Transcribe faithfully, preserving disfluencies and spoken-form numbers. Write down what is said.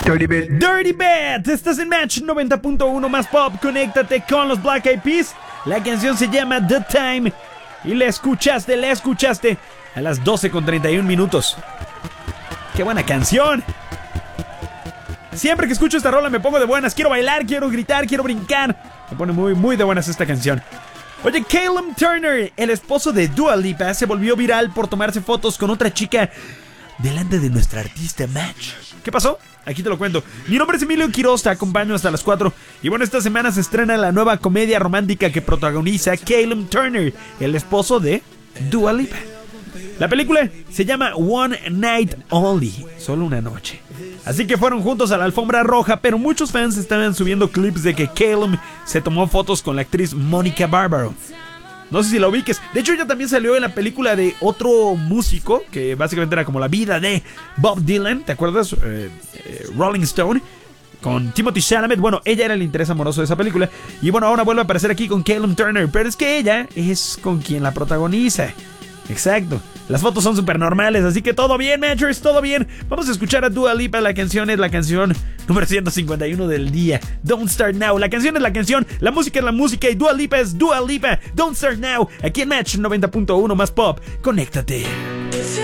Dirty Bit. Dirty Bit. Estás en Match noventa punto uno más pop. Conéctate con los Black Eyed Peas. La canción se llama The Time. Y la escuchaste, la escuchaste a las doce con treinta y un minutos. ¡Qué buena canción! Siempre que escucho esta rola me pongo de buenas. Quiero bailar, quiero gritar, quiero brincar. Me pone muy, muy de buenas esta canción. Oye, Callum Turner, el esposo de Dua Lipa, se volvió viral por tomarse fotos con otra chica delante de nuestra artista Match. ¿Qué pasó? Aquí te lo cuento. Mi nombre es Emilio Quiroz, te acompaño hasta las cuatro. Y bueno, esta semana se estrena la nueva comedia romántica que protagoniza Callum Turner, el esposo de Dua Lipa. La película se llama One Night Only, solo una noche. Así que fueron juntos a la alfombra roja, pero muchos fans estaban subiendo clips de que Callum se tomó fotos con la actriz Monica Barbaro. No sé si la ubiques. De hecho, ella también salió en la película de otro músico, que básicamente era como la vida de Bob Dylan, ¿te acuerdas? Eh, eh, Rolling Stone, con Timothy Chalamet. Bueno, ella era el interés amoroso de esa película. Y bueno, ahora vuelve a aparecer aquí con Callum Turner, pero es que ella es con quien la protagoniza. Exacto. Las fotos son súper normales, así que todo bien, Matchers, todo bien. Vamos a escuchar a Dua Lipa. La canción es la canción número ciento cincuenta y uno del día. Don't Start Now. La canción es la canción, la música es la música y Dua Lipa es Dua Lipa. Don't Start Now. Aquí en Match noventa punto uno más pop. Conéctate.